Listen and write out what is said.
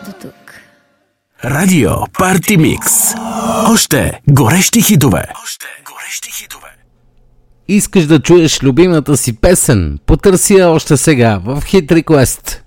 до тук. Радио Парти Микс. Още горещи хитове. Искаш да чуеш любимата си песен? Потърси я още сега в Hit Request.